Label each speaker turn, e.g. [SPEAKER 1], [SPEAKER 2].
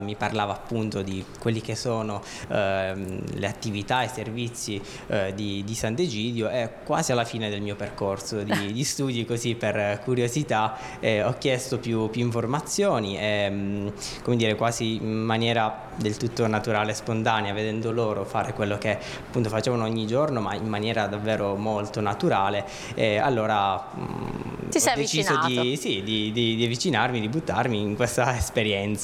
[SPEAKER 1] Mi parlava appunto di quelli che sono le attività e i servizi di Sant'Egidio, e quasi alla fine del mio percorso di studi, così per curiosità, ho chiesto più informazioni e come dire, quasi in maniera del tutto naturale e spontanea, vedendo loro fare quello che appunto facevano ogni giorno, ma in maniera davvero molto naturale, e allora
[SPEAKER 2] Ti
[SPEAKER 1] ho
[SPEAKER 2] sei
[SPEAKER 1] deciso
[SPEAKER 2] avvicinato.
[SPEAKER 1] di avvicinarmi, di buttarmi in questa esperienza.